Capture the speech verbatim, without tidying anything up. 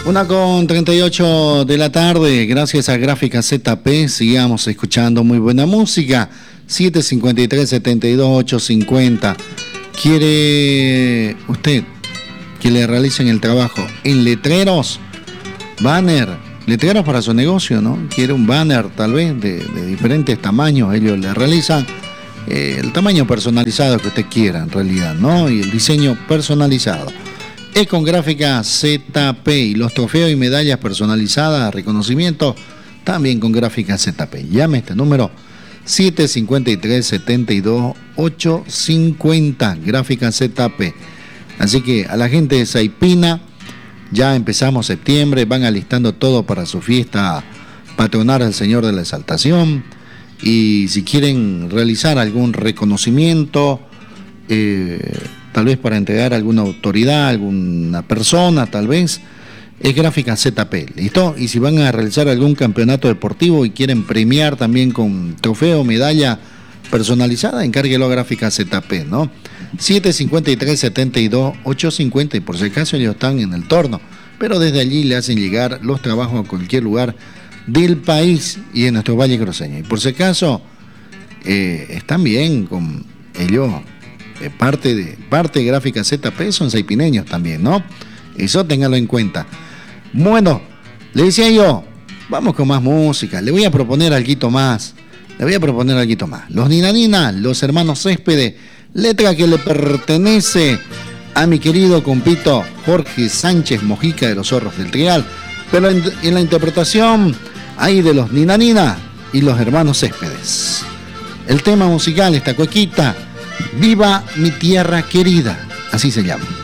Una con treinta y ocho de la tarde, gracias a Gráfica Z P, sigamos escuchando muy buena música. siete cincuenta y tres, setenta y dos, ochocientos cincuenta. ¿Quiere usted que le realicen el trabajo en letreros, banner, letreros para su negocio, ¿no? Quiere un banner tal vez de, de diferentes tamaños, ellos le realizan eh, el tamaño personalizado que usted quiera en realidad, ¿no? Y el diseño personalizado. Es con Gráfica Z P y los trofeos y medallas personalizadas, reconocimiento, también con Gráfica Z P. Llame este número siete cincuenta y tres, setenta y dos, ochocientos cincuenta, Gráfica Z P. Así que a la gente de Saipina, ya empezamos septiembre, van alistando todo para su fiesta patronal al Señor de la Exaltación. Y si quieren realizar algún reconocimiento, eh, tal vez para entregar a alguna autoridad, alguna persona, tal vez, es Gráfica Z P, ¿listo? Y si van a realizar algún campeonato deportivo y quieren premiar también con trofeo, medalla personalizada, encárguelo a Gráfica Z P, ¿no? siete cincuenta y tres, setenta y dos, ochocientos cincuenta, y por si acaso ellos están en el torno, pero desde allí le hacen llegar los trabajos a cualquier lugar del país y en nuestro Valle Cruceño. Y por si acaso, eh, están bien con ellos. Parte de, parte de Gráfica Z P son saipineños también, ¿no? Eso téngalo en cuenta. Bueno, le decía yo, vamos con más música. Le voy a proponer algo más. Le voy a proponer algo más. Los Ninanina, los hermanos Céspedes, letra que le pertenece a mi querido compito Jorge Sánchez Mojica de los Zorros del Trigal, pero en, en la interpretación hay de los Ninanina y los hermanos Céspedes. El tema musical, esta cuequita, Viva mi tierra querida, así se llama.